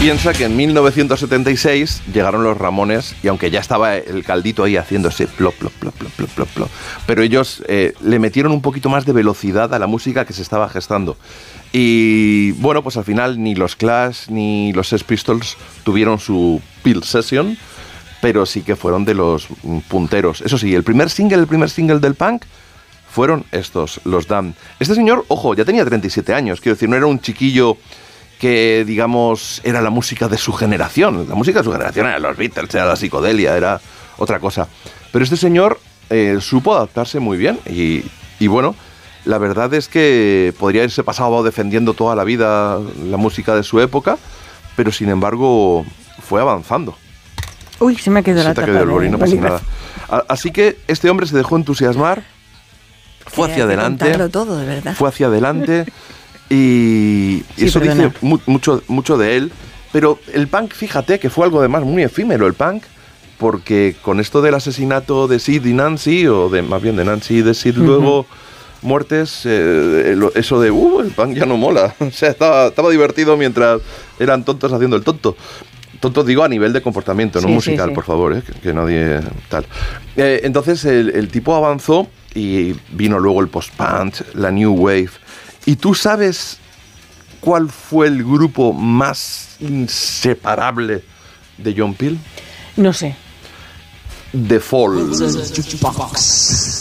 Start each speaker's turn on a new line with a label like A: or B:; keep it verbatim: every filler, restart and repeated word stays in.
A: Piensa que en mil novecientos setenta y seis llegaron los Ramones y aunque ya estaba el caldito ahí haciéndose plop, plop, plop, plop, plop, plop, plop, pero ellos eh, le metieron un poquito más de velocidad a la música que se estaba gestando. Y bueno, pues al final ni los Clash ni los Sex Pistols tuvieron su Peel Session, pero sí que fueron de los punteros. Eso sí, el primer single, el primer single del punk fueron estos, los Damned. Este señor, ojo, ya tenía treinta y siete años, quiero decir, no era un chiquillo que, digamos, era la música de su generación. La música de su generación era los Beatles, era la psicodelia, era otra cosa. Pero este señor eh, supo adaptarse muy bien y, y bueno, la verdad es que podría haberse pasado defendiendo toda la vida la música de su época, pero sin embargo fue avanzando.
B: Uy, se me ha quedado la
A: tapa.
B: tapa.
A: Se te ha quedado el bolígrafo, no pasa nada. Así que este hombre se dejó entusiasmar, fue hacia adelante,
B: todo, de verdad.
A: fue hacia adelante y
B: Sí,
A: eso
B: perdona.
A: dice mu- mucho, mucho de él. Pero el punk, fíjate que fue algo además muy efímero el punk, porque con esto del asesinato de Sid y Nancy, o de más bien de Nancy y de Sid, uh-huh. luego muertes, eh, eso de, uh, el punk ya no mola. O sea, estaba, estaba divertido mientras eran tontos haciendo el tonto. Tonto digo a nivel de comportamiento, no
B: sí,
A: musical,
B: sí, sí.
A: por favor, ¿eh? que, que nadie tal. Eh, entonces el, el tipo avanzó y vino luego el post-punk, la new wave. ¿Y tú sabes cuál fue el grupo más inseparable de John Peel?
B: No sé.
A: The Fall.